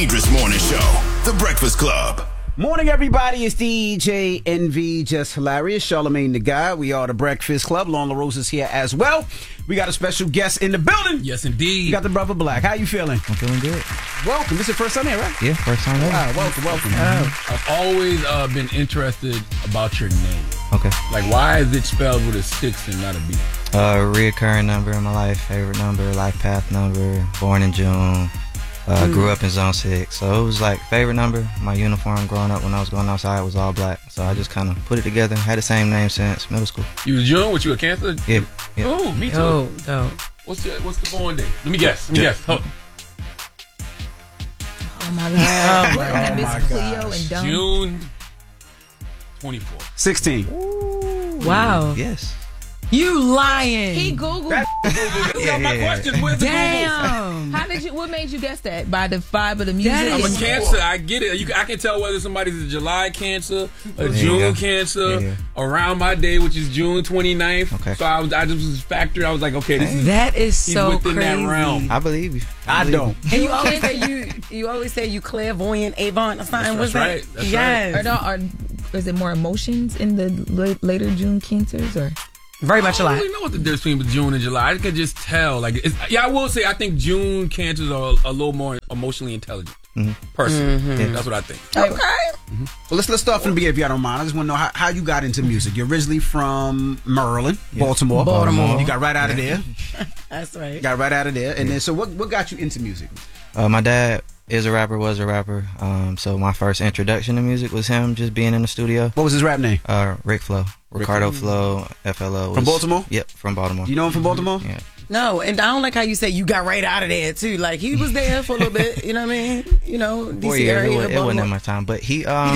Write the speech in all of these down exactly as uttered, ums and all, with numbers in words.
dangerous morning show, The Breakfast Club. Morning, everybody. It's D J N V, Just Hilarious, Charlamagne the Guy. We are The Breakfast Club. Lon LaRose is here as well. We got a special guest in the building. Yes, indeed. We got the Brother Black. How you feeling? I'm feeling good. Welcome. This is your first time here, right? Yeah, first time here. Wow, welcome, welcome. Mm-hmm. I've always uh, been interested about your name. Okay. Like, why is it spelled with a six and not a B? Uh, reoccurring number in my life, favorite number, life path number, born in June. Uh, mm. Grew up in Zone six, so it was like favorite number. My uniform growing up when I was going outside was all black, so I just kind of put it together. Had the same name since middle school. You was June? Was you a Cancer? Yeah. yeah. Oh, me too. Oh, no. What's your, what's the born date? Let me guess. Let me guess. Oh. Oh my God. Oh my God. Miss Cleo and Dumb. June twenty-fourth. sixteen. Ooh. Wow. Yes. You lying. He Googled. That, yeah, my question. Where's the Damn. How did you? What made you guess that? By the vibe of the music? That I'm a is- Cancer. I get it. You, I can tell whether somebody's a July Cancer, a you June go. Cancer, Yeah, yeah. around my day, which is June twenty-ninth. Okay. So I was, I just was factored. I was like, okay, this is That is he's so within crazy. that realm. I believe you. I believe don't. And you always say you you always say you clairvoyant Avon or something. What's That's that? right. That's yes. Or, no, or is it more emotions in the la- later June cancers? Or Very much I don't alike. really know what the difference between June and July. I could just tell. Like, it's, yeah, I will say I think June Cancers are a little more emotionally intelligent. Mm-hmm. Personally, Mm-hmm. that's what I think. okay. Well, let's let's start from the beginning if y'all don't mind. I just want to know how, how you got into music. You're originally from Maryland, Baltimore. Baltimore. You got right out of there. That's right. Got right out of there. And then, so what what got you into music? Uh, my dad is a rapper, was a rapper. Um, so my first introduction to music was him just being in the studio. What was his rap name? Uh, Rick Flo, Ricardo Flo, F L O. Was, From Baltimore? Yep, from Baltimore. You know him from Baltimore? Yeah. No, and I don't like how you say you got right out of there too. Like he was there for a little bit. You know what I mean? You know, D Four C years. area. It, wa- it wasn't Baltimore. that much time, but he um,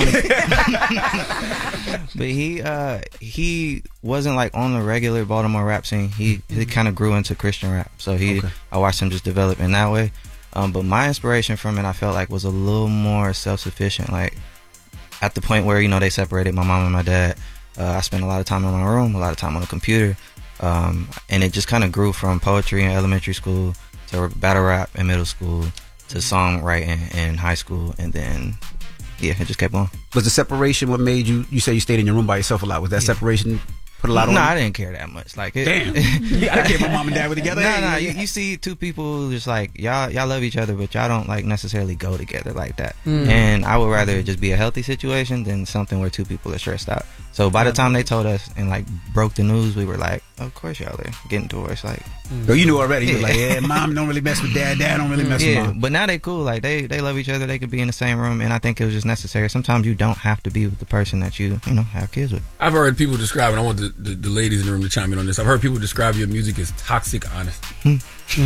but he uh he wasn't like on the regular Baltimore rap scene. He he kind of grew into Christian rap, so he Okay. I watched him just develop in that way. Um, but my inspiration from it, I felt like was a little more self sufficient. Like at the point where you know they separated my mom and my dad, uh, I spent a lot of time in my room, a lot of time on the computer. Um, and it just kind of grew from poetry in elementary school to battle rap in middle school to songwriting in high school, and then yeah, it just kept going. Was the separation what made you? You say you stayed in your room by yourself a lot. Was that separation put a lot on? No, you? I didn't care that much. Like, it, Damn. Yeah, I care. My mom and dad were together. No, Hey, no, yeah, you, yeah. you see two people just like y'all, y'all love each other, but y'all don't like necessarily go together like that. Mm. And I would rather it just be a healthy situation than something where two people are stressed out. So by the time they told us and like broke the news, we were like, of course y'all are getting divorced. Like, So you knew already. You were Yeah. like, yeah, mom don't really mess with dad. Dad don't really mess yeah, with mom. but now they cool. Like they, they love each other. They could be in the same room, and I think it was just necessary. Sometimes you don't have to be with the person that you, you know, have kids with. I've heard people describe, and I want the, the, the ladies in the room to chime in on this. I've heard people describe your music as toxic honesty.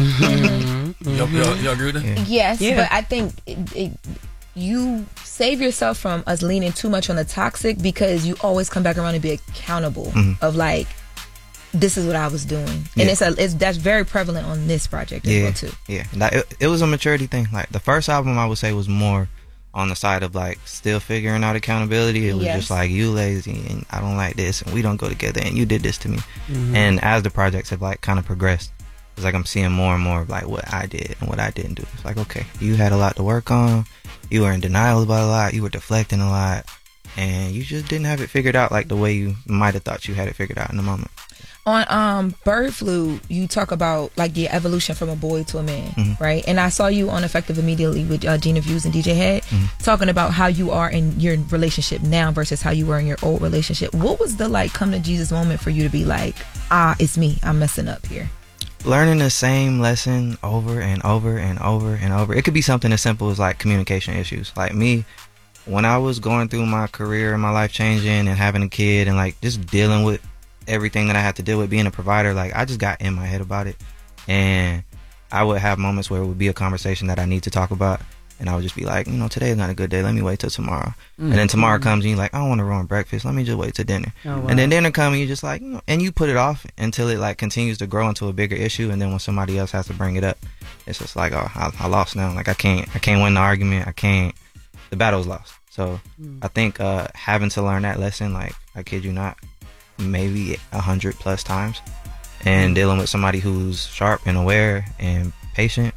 Y'all, y'all, y'all agree with that? Yeah. Yes, Yeah. but I think it, it, you save yourself from us leaning too much on the toxic because you always come back around and be accountable Mm-hmm. of like, this is what I was doing, and Yeah. it's a it's that's very prevalent on this project as Yeah, well too. yeah. Like, it, it was a maturity thing. Like the first album, I would say was more on the side of like still figuring out accountability. It was Yes. just like, you lazy and I don't like this and we don't go together and you did this to me. Mm-hmm. And as the projects have like kind of progressed, it's like I'm seeing more and more of like what I did and what I didn't do. It's like, okay, you had a lot to work on. You were in denial about a lot. You were deflecting a lot. And you just didn't have it figured out like the way you might have thought you had it figured out in the moment. On um Bird Flu, you talk about like the evolution from a boy to a man, Mm-hmm. right? And I saw you on Effective Immediately with uh, Gina Views and D J Head Mm-hmm. talking about how you are in your relationship now versus how you were in your old relationship. What was the like come to Jesus moment for you to be like, ah, it's me, I'm messing up here? Learning the same lesson over and over and over and over. It could be something as simple as like communication issues. Like me, when I was going through my career and my life changing and having a kid and like just dealing with everything that I had to deal with being a provider, like I just got in my head about it. And I would have moments where it would be a conversation that I need to talk about. And I would just be like, you know, today is not a good day. Let me wait till tomorrow. Mm-hmm. And then tomorrow comes and you're like, I don't want to ruin breakfast. Let me just wait till dinner. Oh, wow. And then dinner comes and you're just like, you know, and you put it off until it like continues to grow into a bigger issue. And then when somebody else has to bring it up, it's just like, oh, I, I lost now. Like I can't, I can't win the argument. I can't, the battle's lost. So mm. I think uh, having to learn that lesson, like I kid you not, maybe a hundred plus times, and dealing with somebody who's sharp and aware and patient,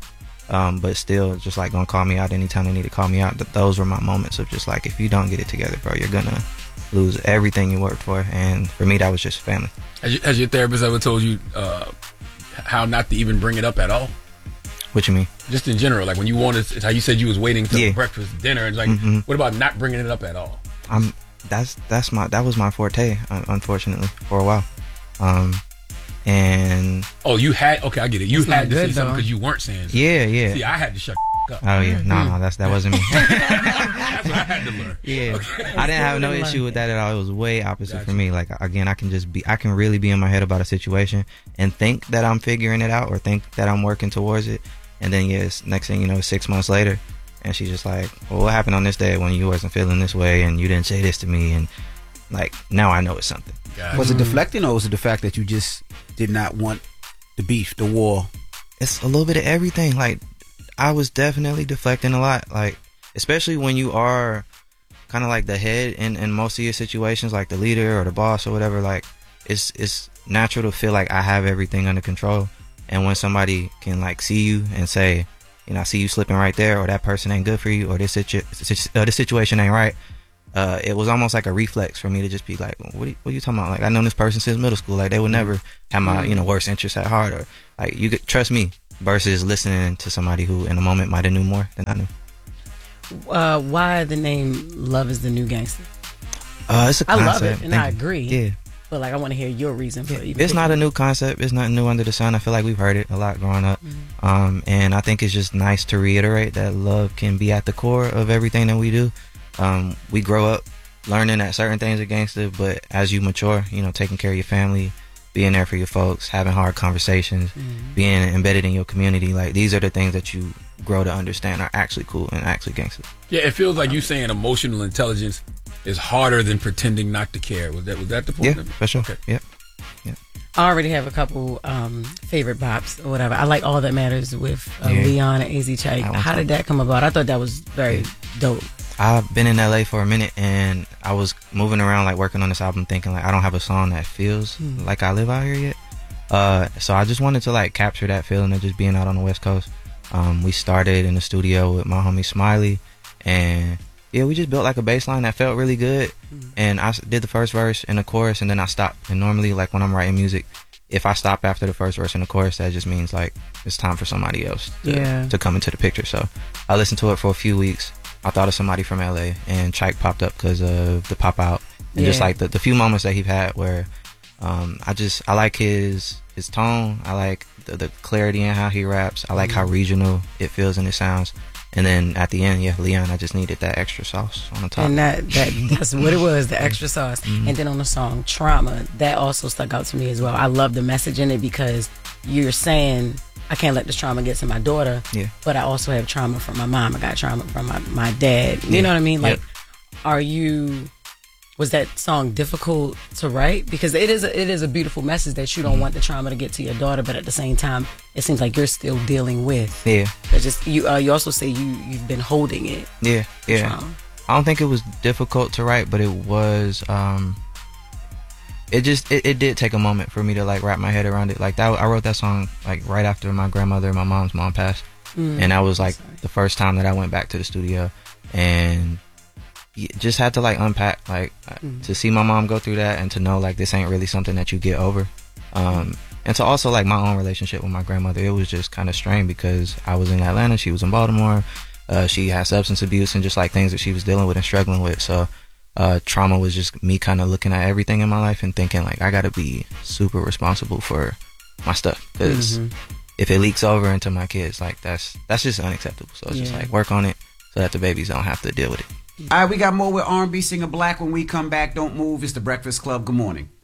Um, but still just like gonna call me out anytime they need to call me out. Th- those were my moments of just like, if you don't get it together, bro, you're gonna lose everything you worked for. And for me, that was just family. Has, you, has your therapist ever told you uh, how not to even bring it up at all? What you mean? Just in general, like when you wanted, how you said you was waiting till Yeah. breakfast, dinner, and like, Mm-hmm. what about not bringing it up at all? I'm that's that's my that was my forte, un- unfortunately, for a while. Um, and Oh, you had okay, I get it. You That's not had to good, say something though. because you weren't saying. Something. yeah, yeah. See, I had to shut up. Oh yeah, no, no, that's that wasn't me. That's what I had to learn. Yeah, I didn't have no issue with that at all. It was way opposite for me. Like again, I can just be, I can really be in my head about a situation and think that I'm figuring it out or think that I'm working towards it, and then yes, next thing you know, six months later, and she's just like, "Well, what happened on this day when you wasn't feeling this way and you didn't say this to me?" And like now I know it's something. Gotcha. Was it deflecting, or was it the fact that you just did not want the beef, the war? It's a little bit of everything. Like I was definitely deflecting a lot. Like especially when you are kind of like the head in, in most of your situations, like the leader or the boss or whatever. Like it's it's natural to feel like I have everything under control. And when somebody can like see you and say, you know, I see you slipping right there, or that person ain't good for you, or this situ- uh, this situation ain't right. Uh, it was almost like a reflex for me to just be like, what are, you, what are you talking about? Like, I known this person since middle school. Like, they would never have my, you know, worst interests at heart. Or, like, you could trust me versus listening to somebody who, in a moment, might have knew more than I knew. Uh, why the name Love is the New Gangster? Uh, it's a I concept. love it, and Thank I you. agree. Yeah. But, like, I want to hear your reason for Yeah. it. even It's not a picking- new concept. It's nothing new under the sun. I feel like we've heard it a lot growing up. Mm-hmm. Um, and I think it's just nice to reiterate that love can be at the core of everything that we do. Um, we grow up learning that certain things are gangster, but as you mature, you know, taking care of your family, being there for your folks, having hard conversations, Mm-hmm. being embedded in your community, like these are the things that you grow to understand are actually cool and actually gangster. Yeah, it feels like you saying emotional intelligence is harder than pretending not to care. Was that was that the point? Yeah, of it? for sure. Okay. Yep. I already have a couple um, favorite bops or whatever. I like All That Matters with uh, Yeah. Leon and A Z Chike. That one's How did that come about? I thought that was very Yeah. dope. I've been in L A for a minute, and I was moving around, like working on this album, thinking like I don't have a song that feels Hmm. like I live out here yet. Uh, so I just wanted to like capture that feeling of just being out on the West Coast. Um, we started in the studio with my homie Smiley, and yeah, we just built like a bass line that felt really good. And I s- did the first verse and the chorus, and then I stopped. And normally, like when I'm writing music, if I stop after the first verse and the chorus, that just means like it's time for somebody else to, Yeah. to come into the picture. So I listened to it for a few weeks. I thought of somebody from L A, and Chike popped up because of the pop out and just Yeah. like the, the few moments that he's had where um, I just I like his his tone. I like the, the clarity in how he raps. I like how regional it feels and it sounds. And then at the end, yeah, Leon, I just needed that extra sauce on the top. And that, that that's what it was, the extra sauce. Mm-hmm. And then on the song Trauma, that also stuck out to me as well. I love the message in it because you're saying, I can't let this trauma get to my daughter, Yeah. but I also have trauma from my mom. I got trauma from my, my dad. You Yeah. know what I mean? Like, Yep. are you... Was that song difficult to write? Because it is a, it is a beautiful message that you don't want the trauma to get to your daughter, but at the same time, it seems like you're still dealing with. Yeah, It's just you. Uh, you also say you you've been holding it. yeah, yeah. Trauma. I don't think it was difficult to write, but it was. Um, it just it, it did take a moment for me to like wrap my head around it. Like that, I wrote that song like right after my grandmother and my mom's mom passed, Mm. and that was like Sorry. the first time that I went back to the studio and y- just had to like unpack like Mm. to see my mom go through that and to know like this ain't really something that you get over. Um, and to also like my own relationship with my grandmother, it was just kind of strained because I was in Atlanta, she was in Baltimore. Uh, she had substance abuse and just like things that she was dealing with and struggling with. So uh, trauma was just me kind of looking at everything in my life and thinking like I gotta be super responsible for my stuff because Mhm. if it leaks over into my kids, like that's that's just unacceptable. So it's just Yeah. like work on it so that the babies don't have to deal with it. All right, we got more with R and B singer Black when we come back. Don't move. It's the Breakfast Club. Good morning.